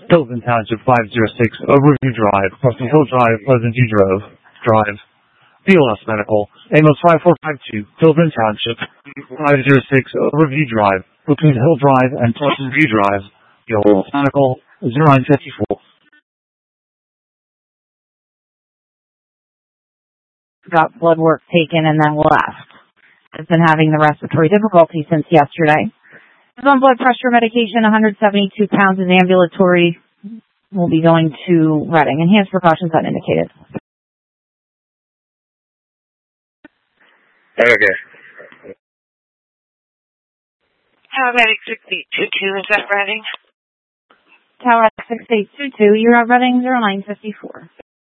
Hilton Township 506, Overview Drive, Crossing Hill Drive, Pleasant View Drive. BLS Medical, Amos 5452, Hilton Township 506, Overview Drive, between Hill Drive and Pleasant View Drive. BLS Medical 0954. Got blood work taken and then left. Has been having the respiratory difficulty since yesterday. Is on blood pressure medication, 172 pounds is ambulatory. Will be going to Reading. Enhanced precautions not indicated. Okay. Paramedic 6822, is that Reading? Tower 6822, you're at Reading 0954.